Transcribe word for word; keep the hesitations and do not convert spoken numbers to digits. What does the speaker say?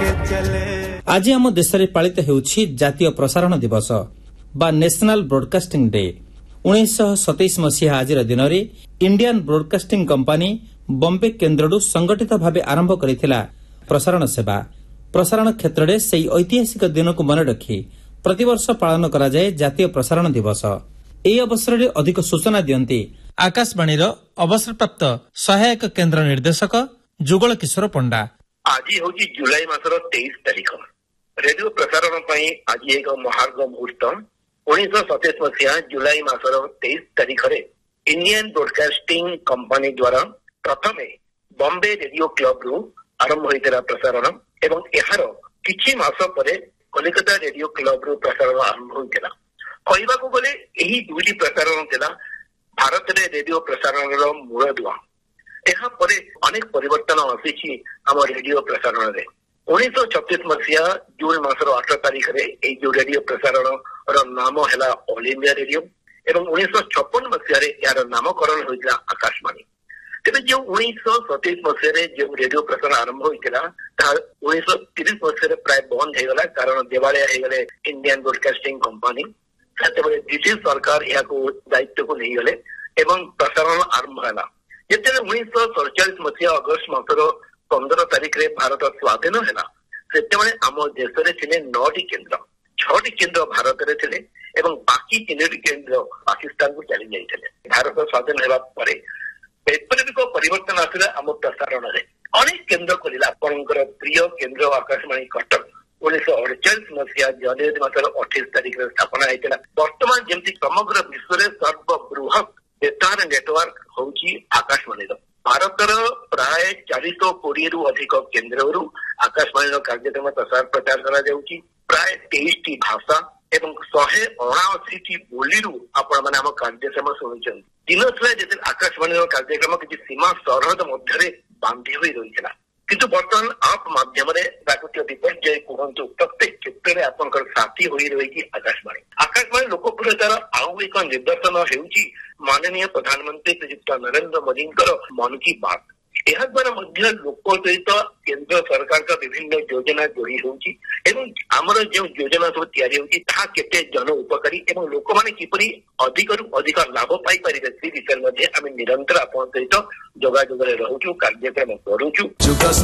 आज आम देश में पालित होउछि जातीय प्रसारण दिवस बा नेशनल ब्रॉडकास्टिंग डे। उन्नीस सतैश मसीहा आज दिन में इंडियन ब्रॉडकास्टिंग कंपनी बॉम्बे केन्द्रडू संगठित भाव आरंभ करिथिला प्रसारण सेवा। प्रसारण क्षेत्र में से ऐतिहासिक दिन को मन रखी प्रतिवर्ष पालन करा जाए जातीय प्रसारण दिवस। एही अवसर में अधिक सूचना दियंती आकाशवाणी अवसरप्राप्त सहायक केन्द्र निर्देशक जुगल किशोर पंडा। आज हूँ जुलाई मासर तेईस तारीख रेडियो प्रसारण आज एक महार्घ मुहूर्त। उन्नीस सतैश मसीहा जुलाई मासर तेईस तारीख इंडियन ब्रॉडकास्टिंग कंपनी द्वारा प्रथम बॉम्बे रेडियो क्लब रु आरंभ होता प्रसारण एवं यार किछि मास परे कलिकता रेडियो क्लब रु प्रसारण आरंभ होता। कहवाक गले यही दुईटी प्रसारण थिला भारत रे रेडियो प्रसारण मूल दुआ। यहाँ पर अनेक परिवर्तन आसी आम रेडियो प्रसारण रे। उन्नीस छत्तीस मसीहा जून मासर आठ तारीख रे जो रेडियो प्रसारण नाम है ऑल इंडिया रेडियो एवं उन्नीस छप्पन मसीह यार नामकरण होता आकाशवाणी। तेज जो उन्नीस सतैश मसीह जो रेडियो प्रसारण आरंभ होता उन्नीस तीस मसीह प्राय बंद होगला कारण देवालिया होगले इंडियन ब्रॉडकास्टिंग कंपनी। ब्रिटिश सरकार यहाँ दायित्व को नहीं गले एवं प्रसारण आरंभ है। जिते उन्नीस सड़चाश मसीहा अगस्ट मासर पंद्रह तारीख रे भारत स्वाधीन है से आम देश में नौटी केन्द्र छटी केन्द्र भारत में थे एवं बाकी तीन केन्द्र पाकिस्तान को चली जाते। भारत स्वाधीन होगा वैप्लविक परिवर्तन आसला आम प्रसारण में अनेक केन्द्र खोला। आपंकर प्रिय केन्द्र आकाशवाणी कटक उन्नीस अड़चाश मसीहा जनवरी मासर अठाईस तारीख स्थापना होता। वर्तमान जमी समग्र विश्व में सर्वबृहत बेतार नेटवर्क होउची आकाशवाणी। भारतर प्राय चालीस कोड़े रु अधिक केन्द्र आकाशवाणी कार्यक्रम प्रसार प्रचार करा जाउची। प्राय तेईस टी भाषा एवं शहे अणाशी टी बोली आपण मैंने आम कार्यक्रम शुणुचन। दिन था जिते आकाशवाणी कार्यक्रम किसी सीमा सरहद मध्य बांधी हुई रही है किंतु बर्तमान आप माध्यम प्राकृतिक विपर्यय कहतु प्रत्येक क्षेत्र में आपंकर साथी हो रही आकाशवाणी। आकाशवाणी लोकप्रियतार आउ एक निदर्शन होउची माननीय प्रधानमंत्री श्रीयुक्त नरेंद्र मोदी मन की बात। यह द्वारा लोक सहित केंद्र सरकार का विभिन्न योजना जोड़ी होउची एवं आमर जो योजना सब तैयारी होउची ताहा केते जन उपकारी एवं लोक माने किपरि अधिक रु अधिक लाभ पाई परिबे से विषय मध्ये आमे निरंतर आपन सहित जोगाजोग रे रहउछु कार्यक्रम करूछु।